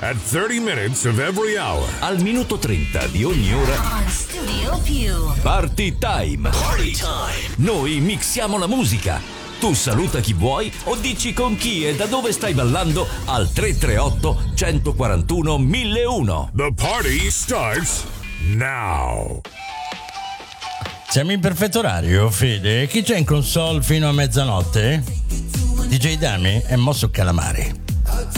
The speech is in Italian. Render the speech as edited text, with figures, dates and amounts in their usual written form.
at 30 minutes of every hour. Al minuto 30 di ogni ora. On Studio Più. Party Time. Party time. Noi mixiamo la musica. Tu saluta chi vuoi o dici con chi e da dove stai ballando al 338 141 1001. The party starts now. Siamo in perfetto orario, Fede. Chi c'è in console fino a mezzanotte? DJ Dami e Mosso Calamari.